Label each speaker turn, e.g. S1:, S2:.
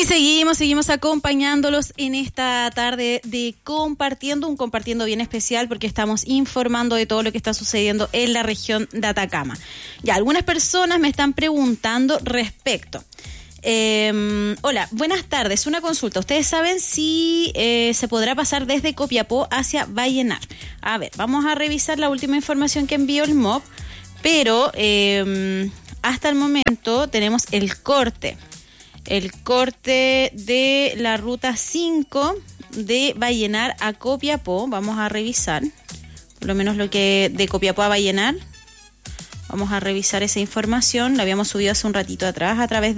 S1: Y seguimos acompañándolos en esta tarde de un compartiendo bien especial, porque estamos informando de todo lo que está sucediendo en la región de Atacama. Ya, algunas personas me están preguntando respecto. Hola, buenas tardes. Una consulta. ¿Ustedes saben si se podrá pasar desde Copiapó hacia Vallenar? A ver, vamos a revisar la última información que envió el MOP, pero hasta el momento tenemos el corte de la ruta 5 de Vallenar a Copiapó. Vamos a revisar, por lo menos lo que de Copiapó a Vallenar. Vamos a revisar esa información. La habíamos subido hace un ratito atrás a través de